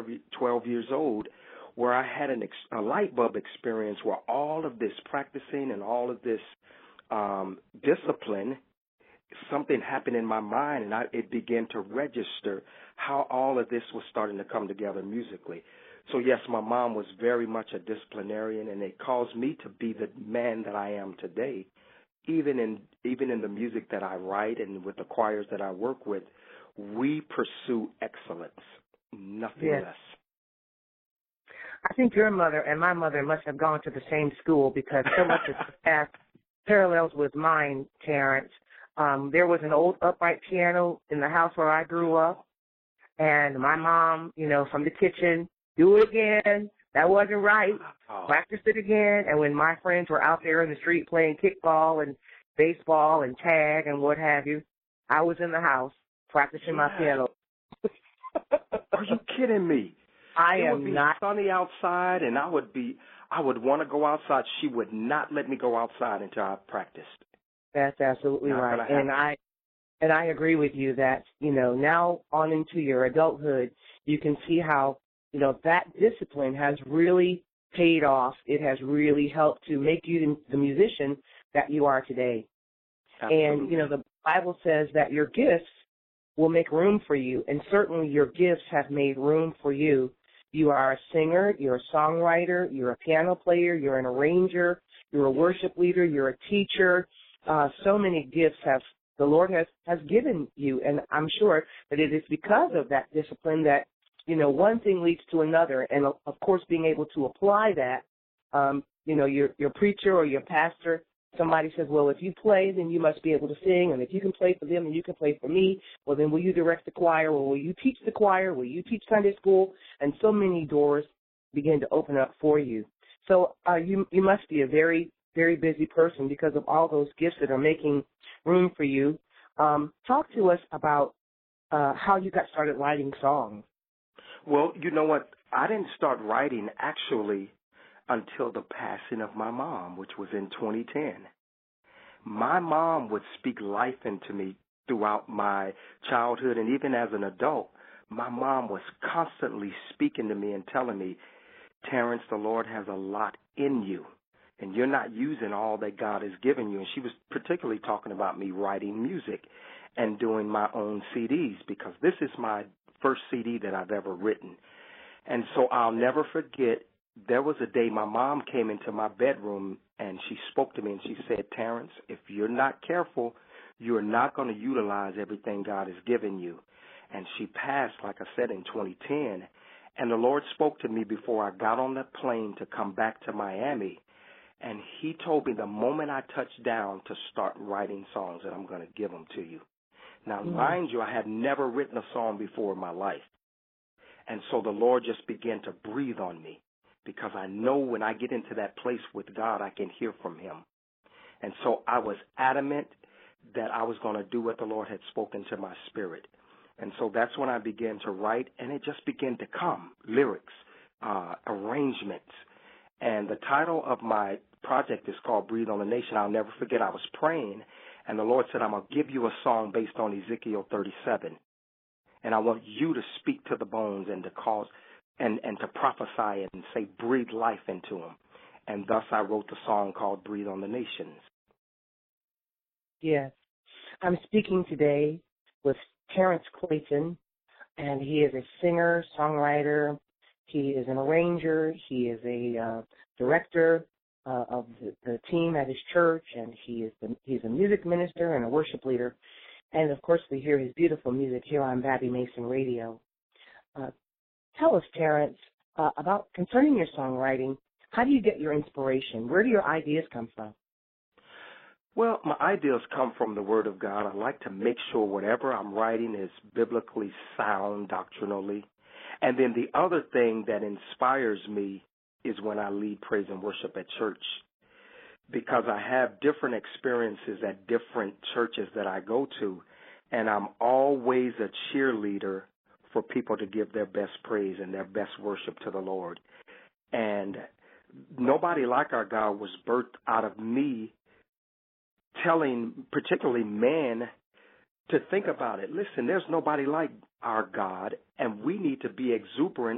12 years old, where I had a light bulb experience where all of this practicing and all of this discipline, something happened in my mind, and it began to register how all of this was starting to come together musically. So, yes, my mom was very much a disciplinarian, and it caused me to be the man that I am today. Even in the music that I write and with the choirs that I work with, we pursue excellence, nothing less. I think your mother and my mother must have gone to the same school, because so much has parallels with mine, Terrence. There was an old upright piano in the house where I grew up, and my mom, from the kitchen, do it again. That wasn't right. Practice it again. And when my friends were out there in the street playing kickball and baseball and tag and what have you, I was in the house practicing my piano. Are you kidding me? It would be sunny outside, and I would want to go outside. She would not let me go outside until I practiced. That's absolutely right. And I agree with you that, now on into your adulthood, you can see how, that discipline has really paid off. It has really helped to make you the musician that you are today. Absolutely. And, the Bible says that your gifts will make room for you, and certainly your gifts have made room for you. You are a singer, you're a songwriter, you're a piano player, you're an arranger, you're a worship leader, you're a teacher. So many gifts the Lord has given you, and I'm sure that it is because of that discipline that, one thing leads to another, and of course being able to apply that. Your preacher or your pastor, somebody says, well, if you play, then you must be able to sing, and if you can play for them, then you can play for me. Well, then will you direct the choir, or will you teach the choir, will you teach Sunday school? And so many doors begin to open up for you. So you must be a very, very busy person because of all those gifts that are making room for you. Talk to us about how you got started writing songs. Well, you know what? I didn't start writing actually until the passing of my mom, which was in 2010. My mom would speak life into me throughout my childhood, and even as an adult, my mom was constantly speaking to me and telling me, Terrence, the Lord has a lot in you, and you're not using all that God has given you. And she was particularly talking about me writing music and doing my own CDs, because this is my first CD that I've ever written. And so I'll never forget, there was a day my mom came into my bedroom and she spoke to me and she said, Terrence, if you're not careful, you're not going to utilize everything God has given you. And she passed, like I said, in 2010. And the Lord spoke to me before I got on that plane to come back to Miami. And he told me the moment I touched down to start writing songs that I'm going to give them to you. Now, mind you, I had never written a song before in my life. And so the Lord just began to breathe on me, because I know when I get into that place with God, I can hear from him. And so I was adamant that I was going to do what the Lord had spoken to my spirit. And so that's when I began to write, and it just began to come, lyrics, arrangements. And the title of my project is called Breathe on the Nation. I'll never forget, I was praying, and the Lord said, I'm going to give you a song based on Ezekiel 37. And I want you to speak to the bones and to cause and to prophesy and say, breathe life into them. And thus I wrote the song called Breathe on the Nations. Yes. I'm speaking today with Terrence Clayton, and he is a singer, songwriter. He is an arranger. He is a director of the team at his church, and he's a music minister and a worship leader. And, of course, we hear his beautiful music here on Babbie Mason Radio. Tell us, Terrence, about concerning your songwriting. How do you get your inspiration? Where do your ideas come from? Well, my ideas come from the Word of God. I like to make sure whatever I'm writing is biblically sound doctrinally. And then the other thing that inspires me is when I lead praise and worship at church, because I have different experiences at different churches that I go to, and I'm always a cheerleader for people to give their best praise and their best worship to the Lord. And nobody like our God was birthed out of me telling particularly men to think about it. Listen, there's nobody like our God, and we need to be exuberant